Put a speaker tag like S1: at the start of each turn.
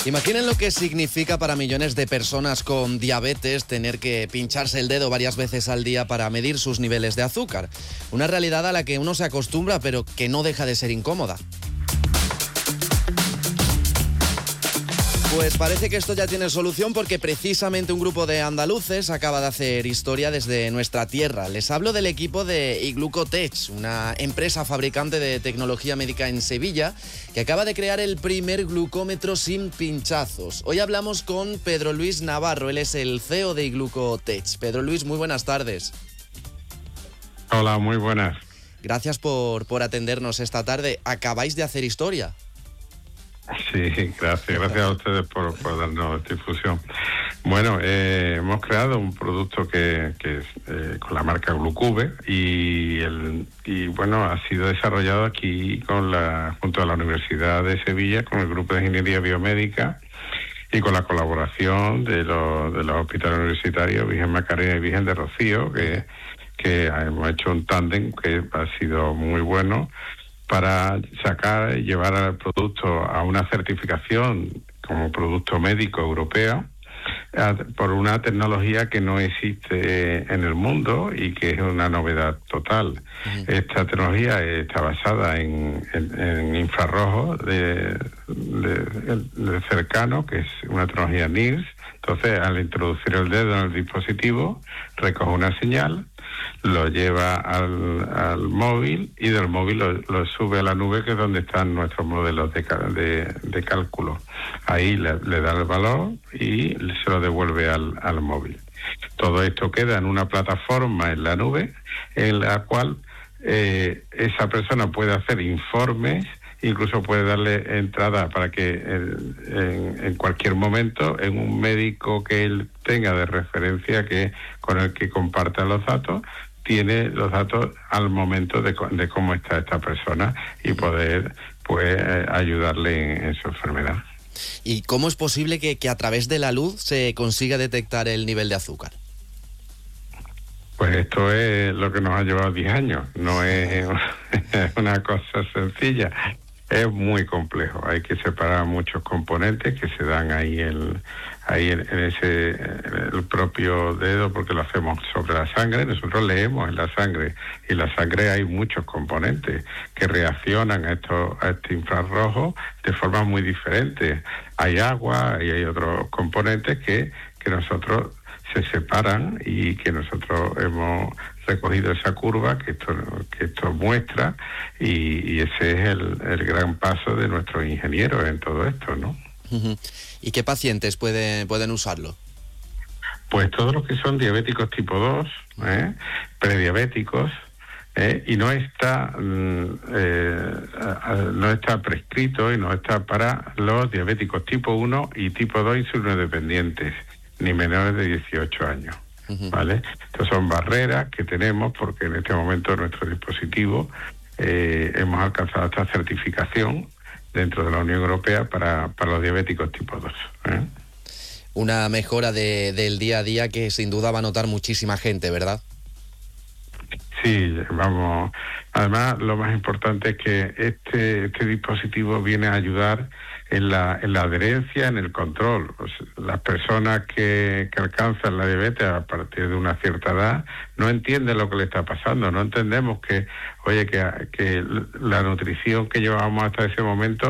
S1: Imaginen lo que significa para millones de personas con diabetes tener que pincharse el dedo varias veces al día para medir sus niveles de azúcar. Una realidad a la que uno se acostumbra, pero que no deja de ser incómoda. Pues parece que esto ya tiene solución porque precisamente un grupo de andaluces acaba de hacer historia desde nuestra tierra. Les hablo del equipo de iGlucotech, una empresa fabricante de tecnología médica en Sevilla que acaba de crear el primer glucómetro sin pinchazos. Hoy hablamos con Pedro Luis Navarro, él es el CEO de iGlucotech. Pedro Luis, muy buenas tardes.
S2: Hola, muy buenas.
S1: Gracias por atendernos esta tarde. Acabáis de hacer historia.
S2: Sí, gracias a ustedes por darnos difusión. Bueno, hemos creado un producto que es con la marca Glucube y bueno, ha sido desarrollado aquí junto a la Universidad de Sevilla con el Grupo de Ingeniería Biomédica y con la colaboración de los hospitales universitarios Virgen Macarena y Virgen de Rocío, que hemos hecho un tándem que ha sido muy bueno para sacar y llevar al producto a una certificación como producto médico europeo por una tecnología que no existe en el mundo y que es una novedad total. Uh-huh. Esta tecnología está basada en infrarrojo de cercano, que es una tecnología NIRS. Entonces, al introducir el dedo en el dispositivo, recoge una señal, lo lleva al móvil y del móvil lo sube a la nube, que es donde están nuestros modelos de cálculo. Ahí le da el valor y se lo devuelve al móvil. Todo esto queda en una plataforma en la nube en la cual esa persona puede hacer informes, incluso puede darle entrada para que en cualquier momento en un médico que él tenga de referencia con el que comparta los datos, tiene los datos al momento de cómo está esta persona y poder ayudarle en su enfermedad.
S1: ¿Y cómo es posible que a través de la luz se consiga detectar el nivel de azúcar?
S2: Pues esto es lo que nos ha llevado 10 años, no es una cosa sencilla. Es muy complejo, hay que separar muchos componentes que se dan ahí en el propio dedo, porque lo hacemos sobre la sangre. Nosotros leemos en la sangre y en la sangre hay muchos componentes que reaccionan a este infrarrojo de formas muy diferentes. Hay agua y hay otros componentes que nosotros se separan y que nosotros hemos recogido esa curva que esto muestra y ese es el gran paso de nuestros ingenieros en todo esto, ¿no?
S1: ¿Y qué pacientes pueden usarlo?
S2: Pues todos los que son diabéticos tipo 2, prediabéticos, y no está prescrito y no está para los diabéticos tipo 1 y tipo 2 insulinodependientes, ni menores de 18 años. ¿Vale? Estas son barreras que tenemos porque en este momento nuestro dispositivo hemos alcanzado esta certificación dentro de la Unión Europea para los diabéticos tipo 2.
S1: Una mejora del día a día que sin duda va a notar muchísima gente, ¿verdad?
S2: Sí, vamos. Además, lo más importante es que este dispositivo viene a ayudar en la adherencia, en el control. O sea, las personas que alcanzan la diabetes a partir de una cierta edad no entienden lo que le está pasando. No entendemos que la nutrición que llevábamos hasta ese momento